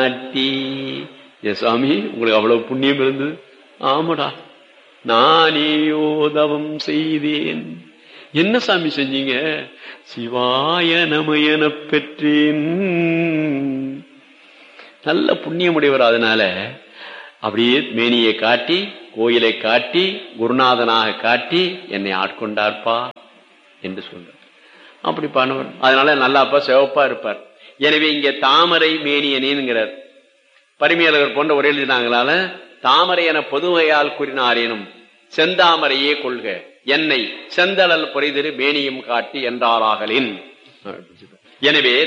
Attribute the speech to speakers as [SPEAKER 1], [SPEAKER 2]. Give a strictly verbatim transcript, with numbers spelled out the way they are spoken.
[SPEAKER 1] காட்டி. ஏ சுவாமி, உங்களுக்கு அவ்வளவு புண்ணியம் இருந்தது. ஆமாடா, நானேயோ தவம் செய்தேன். என்ன சாமி செஞ்சீங்க? சிவாய நமயன பெற்றேன். நல்ல புண்ணியமுடையவர். அதனால அப்படியே மேனியை காட்டி, கோயிலை காட்டி, குருநாதனாக காட்டி என்னை ஆட்கொண்டார்ப்பா என்று சொல்றார். அப்படி பண்ணவர். அதனால நல்லாப்பா சிவப்பா இருப்பார். எனவே இங்க தாமரை மேனியனேங்கிறார். பரிமையாளர்கள் போன்ற உரை எழுதினாங்களால தாமரை என பொதுவையால் கூறினாரேனும் செந்தாமரையே கொள்க என்னை செந்தளல் பொறைதிரு மேனியும் காட்டி என்றாராகலின். எனவே